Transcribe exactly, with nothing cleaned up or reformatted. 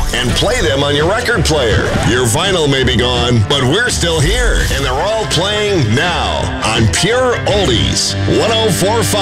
and play them on your record player. Your vinyl may be gone, but we're still here, and they're all playing now on Pure Oldies one oh four point five.